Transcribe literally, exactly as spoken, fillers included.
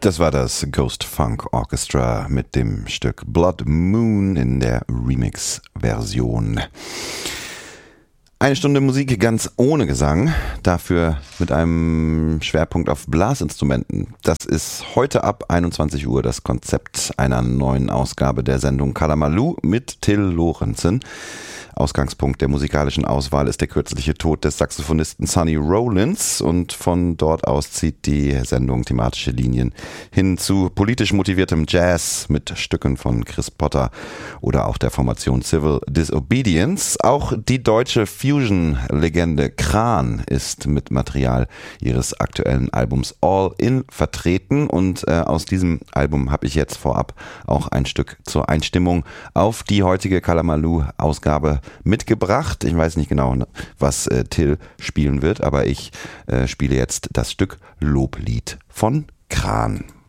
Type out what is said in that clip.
Das war das Ghost Funk Orchestra mit dem Stück Blood Moon in der Remix-Version. Eine Stunde Musik ganz ohne Gesang, dafür mit einem Schwerpunkt auf Blasinstrumenten. Das ist heute ab einundzwanzig Uhr das Konzept einer neuen Ausgabe der Sendung Kalamaloo mit Till Lorenzen. Ausgangspunkt der musikalischen Auswahl ist der kürzliche Tod des Saxophonisten Sonny Rollins und von dort aus zieht die Sendung thematische Linien hin zu politisch motiviertem Jazz mit Stücken von Chris Potter oder auch der Formation Civil Disobedience. Auch die deutsche Fusion-Legende Kran ist mit Material ihres aktuellen Albums All In vertreten und äh, aus diesem Album habe ich jetzt vorab auch ein Stück zur Einstimmung auf die heutige Kalamaloo-Ausgabe mitgebracht. Ich weiß nicht genau, was äh, Till spielen wird, aber ich äh, spiele jetzt das Stück Loblied von Kran.